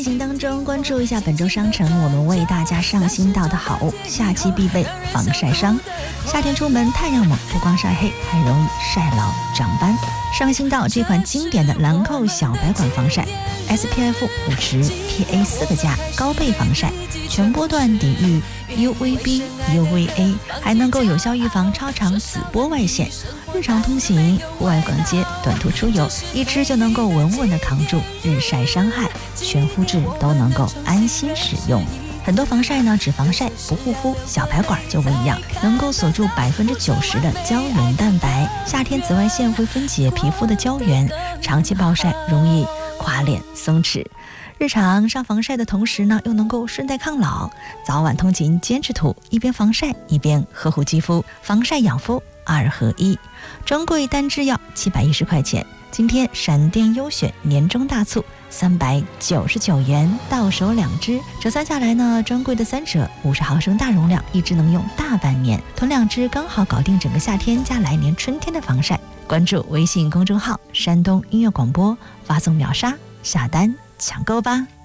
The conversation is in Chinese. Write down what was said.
行当中，关注一下本周商城，我们为大家上新到的好物，夏季必备防晒霜。夏天出门太阳猛，不光晒黑，还容易晒老长斑。上新到这款经典的兰蔻小白管防晒 ，SPF 50 PA 4个加，高倍防晒，全波段抵御 UVB、UVA， 还能够有效预防超长紫波外线。日常通行、户外逛街、短途出游，一支就能够稳稳地扛住日晒伤害，全肤质都能够安心使用。很多防晒呢只防晒不护肤，小白管就不一样，能够锁住90%的胶原蛋白。夏天紫外线会分解皮肤的胶原，长期暴晒容易垮脸松弛。日常上防晒的同时呢，又能够顺带抗老。早晚通勤坚持涂，一边防晒一边呵护肌肤，防晒养肤2合1。专柜单支要710块钱，今天闪电优选年终大促399元，到手2支，折算下来呢，专柜的3折，50毫升大容量，一支能用大半年，囤2支刚好搞定整个夏天加来年春天的防晒。关注微信公众号山东音乐广播，发送秒杀下单抢购吧。